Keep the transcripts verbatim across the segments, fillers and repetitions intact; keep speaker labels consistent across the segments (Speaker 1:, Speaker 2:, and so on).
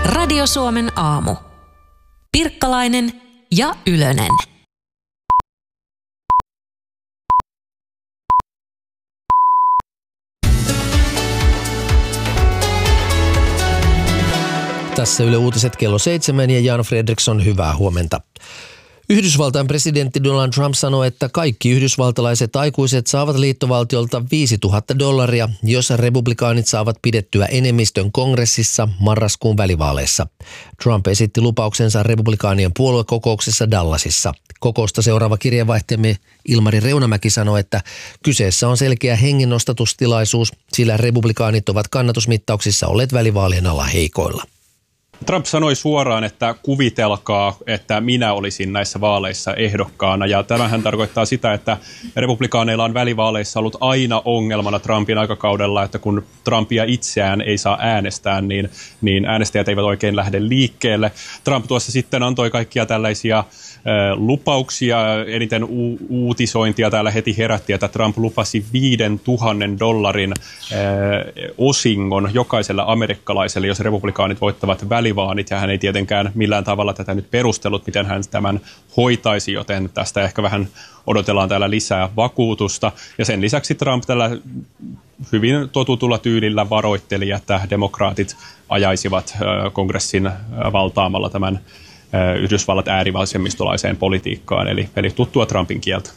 Speaker 1: Radio Suomen aamu. Pirkkalainen ja Ylönen.
Speaker 2: Tässä Yle Uutiset kello seitsemän ja Jan Fredriksson, hyvää huomenta. Yhdysvaltain presidentti Donald Trump sanoi, että kaikki yhdysvaltalaiset aikuiset saavat liittovaltiolta viisituhatta dollaria, jos republikaanit saavat pidettyä enemmistön kongressissa marraskuun välivaaleissa. Trump esitti lupauksensa republikaanien puoluekokouksessa Dallasissa. Kokousta seuraava kirjeenvaihtajamme Ilmari Reunamäki sanoi, että kyseessä on selkeä hengennostatustilaisuus, sillä republikaanit ovat kannatusmittauksissa olleet välivaalien alla heikoilla.
Speaker 3: Trump sanoi suoraan, että kuvitelkaa, että minä olisin näissä vaaleissa ehdokkaana. Ja tämähän tarkoittaa sitä, että republikaaneilla on välivaaleissa ollut aina ongelmana Trumpin aikakaudella, että kun Trumpia itseään ei saa äänestää, niin, niin äänestäjät eivät oikein lähde liikkeelle. Trump tuossa sitten antoi kaikkia tällaisia lupauksia, eniten u- uutisointia täällä heti herätti, että Trump lupasi viiden tuhannen dollarin ää, osingon jokaiselle amerikkalaiselle, jos republikaanit voittavat välivaanit, ja hän ei tietenkään millään tavalla tätä nyt perustellut, miten hän tämän hoitaisi, joten tästä ehkä vähän odotellaan täällä lisää vakuutusta. Ja sen lisäksi Trump tällä hyvin totutulla tyylillä varoitteli, että demokraatit ajaisivat ää, kongressin valtaamalla tämän Yhdysvallat äärivasemmistolaiseen politiikkaan, eli, eli tuttua Trumpin kieltä.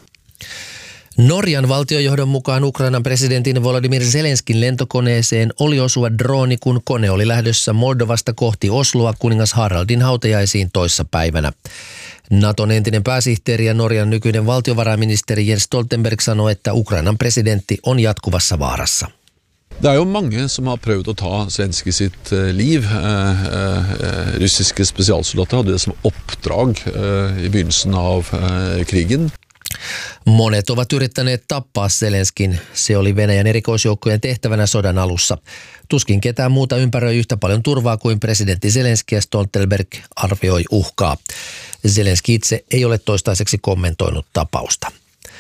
Speaker 2: Norjan valtiojohdon mukaan Ukrainan presidentin Volodymyr Zelenskin lentokoneeseen oli osuva drooni, kun kone oli lähdössä Moldovasta kohti Osloa kuningas Haraldin hautajaisiin toissa päivänä. Naton entinen pääsihteeri ja Norjan nykyinen valtiovarainministeri Jens Stoltenberg sanoi, että Ukrainan presidentti on jatkuvassa vaarassa.
Speaker 4: Det er jo mange som har prøvd å ta Zelenskyj sitt liv. Eh, eh, russiske spesialsoldater hadde det som oppdrag eh, i begynnelsen av eh, krigen.
Speaker 2: Monet ovat yrittäneet tappaa Zelenskin. Se oli Venäjän erikoisjoukkojen tehtävänä sodan alussa. Tuskin ketään muuta ympäröi yhtä paljon turvaa kuin presidentti Zelenski, ja Stoltenberg arvioi uhkaa. Zelenski itse ei ole toistaiseksi kommentoinut tapausta.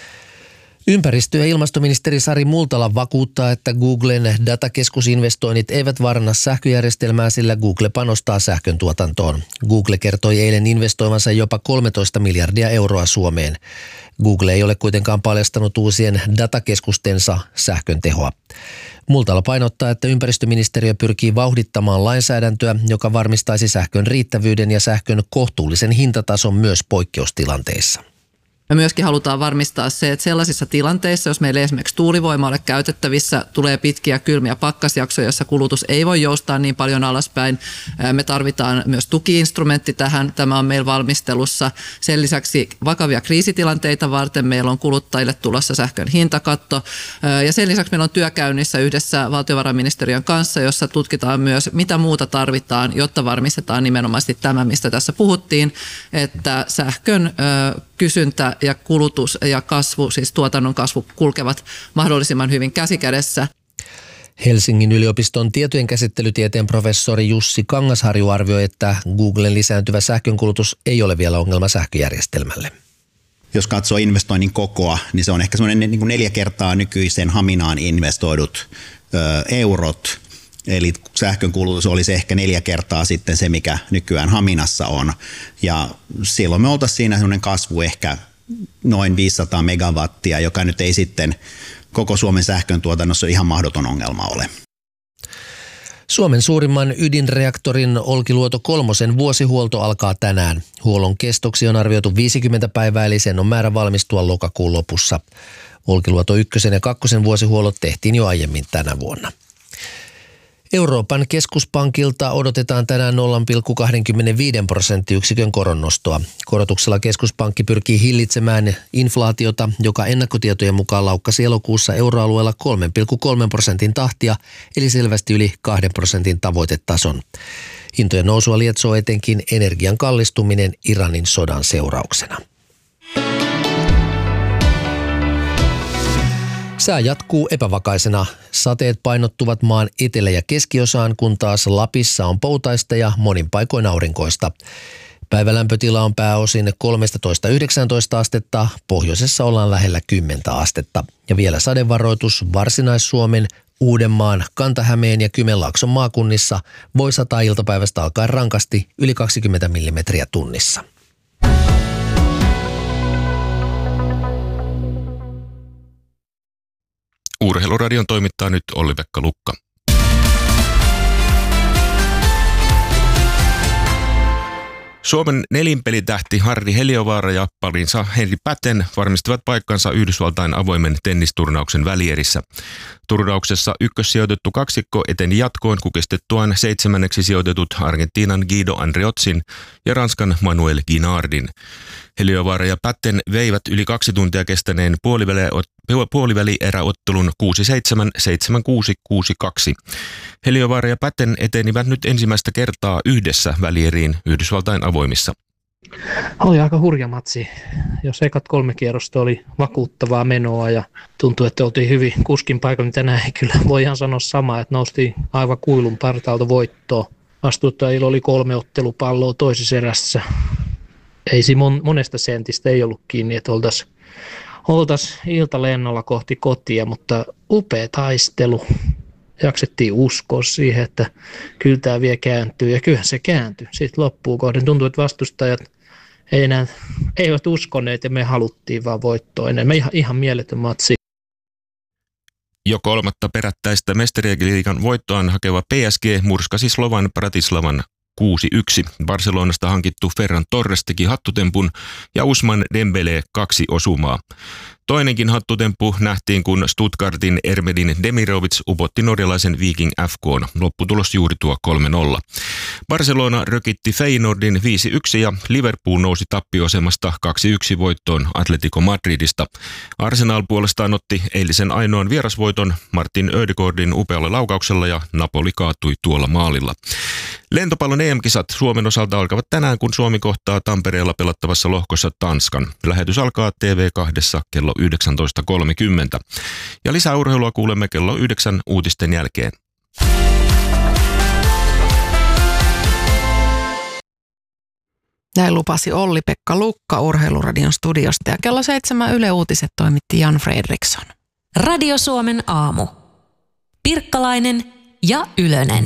Speaker 2: Ympäristö- ja ilmastoministeri Sari Multala vakuuttaa, että Googlen datakeskusinvestoinnit eivät vaaranna sähköjärjestelmää, sillä Google panostaa sähkön tuotantoon. Google kertoi eilen investoivansa jopa kolmetoista miljardia euroa Suomeen. Google ei ole kuitenkaan paljastanut uusien datakeskustensa sähkön tehoa. Multala painottaa, että ympäristöministeriö pyrkii vauhdittamaan lainsäädäntöä, joka varmistaisi sähkön riittävyyden ja sähkön kohtuullisen hintatason myös poikkeustilanteissa.
Speaker 5: Me myöskin halutaan varmistaa se, että sellaisissa tilanteissa, jos meillä esimerkiksi tuulivoima ole käytettävissä, tulee pitkiä kylmiä pakkasjaksoja, jossa kulutus ei voi joustaa niin paljon alaspäin. Me tarvitaan myös tuki-instrumentti tähän. Tämä on meillä valmistelussa. Sen lisäksi vakavia kriisitilanteita varten meillä on kuluttajille tulossa sähkön hintakatto. Ja sen lisäksi meillä on työkäynnissä yhdessä valtiovarainministeriön kanssa, jossa tutkitaan myös, mitä muuta tarvitaan, jotta varmistetaan nimenomaisesti tämä, mistä tässä puhuttiin, että sähkön kysyntä ja kulutus ja kasvu, siis tuotannon kasvu, kulkevat mahdollisimman hyvin käsikädessä.
Speaker 2: Helsingin yliopiston tietojenkäsittelytieteen professori Jussi Kangasharju arvioi, että Googlen lisääntyvä sähkönkulutus ei ole vielä ongelma sähköjärjestelmälle.
Speaker 6: Jos katsoo investoinnin kokoa, niin se on ehkä semmoinen niin kuin neljä kertaa nykyisen Haminaan investoidut ö, eurot. Eli sähkön kulutus olisi ehkä neljä kertaa sitten se, mikä nykyään Haminassa on. Ja silloin me oltaisiin siinä semmoinen kasvu ehkä noin viisisataa megawattia, joka nyt ei sitten koko Suomen sähkön tuotannossa ihan mahdoton ongelma ole.
Speaker 2: Suomen suurimman ydinreaktorin Olkiluoto kolmosen vuosihuolto alkaa tänään. Huollon kestoksi on arvioitu viisikymmentä päivää, eli sen on määrä valmistua lokakuun lopussa. Olkiluoto ykkösen ja kakkosen vuosihuollot tehtiin jo aiemmin tänä vuonna. Euroopan keskuspankilta odotetaan tänään nolla pilkku kaksikymmentäviisi prosenttiyksikön koronnostoa. Korotuksella keskuspankki pyrkii hillitsemään inflaatiota, joka ennakkotietojen mukaan laukkasi elokuussa euroalueella kolme pilkku kolme prosentin tahtia, eli selvästi yli kahden prosentin tavoitetason. Hintojen nousua lietsoo etenkin energian kallistuminen Iranin sodan seurauksena. Sää jatkuu epävakaisena. Sateet painottuvat maan etelä- ja keskiosaan, kun taas Lapissa on poutaista ja monin paikoin aurinkoista. Päivälämpötila on pääosin kolmetoista yhdeksäntoista astetta, pohjoisessa ollaan lähellä kymmentä astetta. Ja vielä sadevaroitus Varsinais-Suomen, Uudenmaan, Kanta-Hämeen ja Kymenlaakson maakunnissa voi sataa iltapäivästä alkaen rankasti yli kaksikymmentä millimetriä tunnissa.
Speaker 7: Urheiluradion toimittaa nyt Olli-Pekka Lukka. Suomen nelinpelitähti Harri Heliövaara ja parinsa Henri Päten varmistivat paikkansa Yhdysvaltain avoimen tennisturnauksen välierissä. Turnauksessa ykkössijoitettu kaksikko eteni jatkoon kukistettuaan seitsemänneksi sijoitetut Argentiinan Guido Andreotzin ja Ranskan Manuel Guinardin. Heliövaara ja Päten veivät yli kaksi tuntia kestäneen puolivälieräottelun kuusi seitsemän, seitsemän kuusi, kuusi kaksi. Heliövaara ja Päten etenivät nyt ensimmäistä kertaa yhdessä välieriin Yhdysvaltain avoimissa.
Speaker 8: Oli aika hurja matsi. Jos ekat kolme kierrosta oli vakuuttavaa menoa ja tuntui, että oltiin hyvin kuskin paikalla, niin tänään ei kyllä voi ihan sanoa samaa, että noustiin aivan kuilun partaalta voittoon. Vastuuttajilla oli kolme ottelupalloa toisessa erässä. Ei siinä monesta sentistä ei ollut kiinni, että oltaisiin oltais iltalennolla kohti kotia, mutta upea taistelu. Jaksettiin uskoa siihen, että kyllä tämä vielä kääntyy, ja kyllähän se kääntyi. Sitten loppuun kohden tuntui, että vastustajat ei enää, eivät uskoneet, ja me haluttiin vaan voittoa ennen. Me ihan, ihan mieletön matsi.
Speaker 7: Jo kolmatta perättäistä mestariliigan voittoaan hakeva P S G murskasi Slovan Bratislavan kuusi yksi. Barcelonasta hankittu Ferran Torres teki hattutempun ja Ousmane Dembélé kaksi osumaa. Toinenkin hattutemppu nähtiin, kun Stuttgartin Ermedin Demirovic upotti norjalaisen Viking F K:n. Lopputulos juuri tuo kolme nolla. Barcelona rökitti Feyenoordin viisi yksi ja Liverpool nousi tappioasemasta kaksi yksi voittoon Atletico Madridista. Arsenal puolestaan otti eilisen ainoan vierasvoiton Martin Ödegaardin upealla laukauksella ja Napoli kaatui tuolla maalilla. Lentopallon E M-kisat Suomen osalta alkavat tänään, kun Suomi kohtaa Tampereella pelattavassa lohkossa Tanskan. Lähetys alkaa T V kahdessa kello yhdeksäntoista kolmekymmentä. Ja lisää urheilua kuulemme kello yhdeksän uutisten jälkeen.
Speaker 9: Näin lupasi Olli-Pekka Lukka Urheiluradion studiosta ja kello seitsemän Yle Uutiset toimitti Jan Fredriksson.
Speaker 1: Radio Suomen aamu. Pirkkalainen ja Ylönen.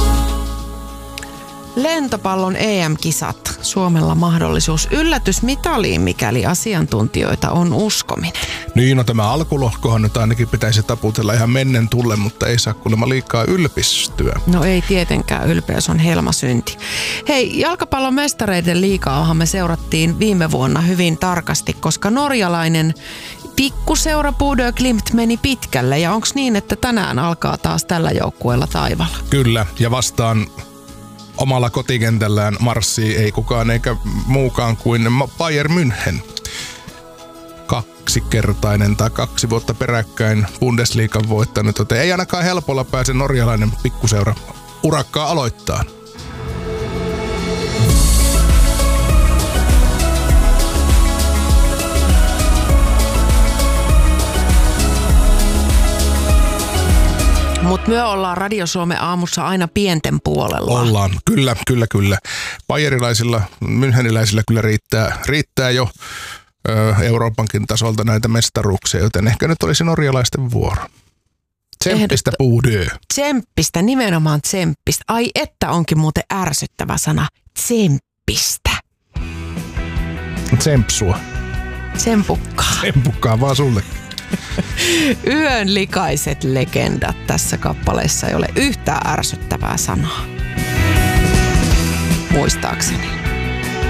Speaker 9: Lentopallon E M-kisat. Suomella mahdollisuus yllätysmitaliin, mikäli asiantuntijoita on uskominen.
Speaker 10: Niin, no tämä alkulohkohan nyt ainakin pitäisi taputella ihan mennen tulle, mutta ei saa kuulemma liikaa ylpistyä.
Speaker 9: No ei tietenkään, ylpeys on helmasynti. Hei, jalkapallon mestareiden liigaahan me seurattiin viime vuonna hyvin tarkasti, koska norjalainen pikkuseura Bodø Glimt meni pitkälle. Ja onko niin, että tänään alkaa taas tällä joukkueella taivaalla?
Speaker 10: Kyllä, ja vastaan omalla kotikentällään marssii ei kukaan eikä muukaan kuin Bayern München. Kaksikertainen tai kaksi vuotta peräkkäin Bundesliigan voittanut, joten ei ainakaan helpolla pääse norjalainen pikkuseura urakkaa aloittaa.
Speaker 9: Mutta me ollaan Radio Suomen aamussa aina pienten puolella.
Speaker 10: Ollaan, kyllä, kyllä, kyllä. Bayerilaisilla, müncheniläisillä kyllä riittää, riittää jo ö, Euroopankin tasolta näitä mestaruuksia, joten ehkä nyt olisi norjalaisten vuoro. Tsemppistä Bodø.
Speaker 9: Tsemppistä, nimenomaan tsemppistä. Ai että onkin muuten ärsyttävä sana. Tsemppistä.
Speaker 10: Tsempsua.
Speaker 9: Tsempukkaa.
Speaker 10: Tsempukkaa vaan sulle.
Speaker 9: Yön likaiset legendat. Tässä kappaleessa ei ole yhtään ärsyttävää sanaa. Muistaakseni.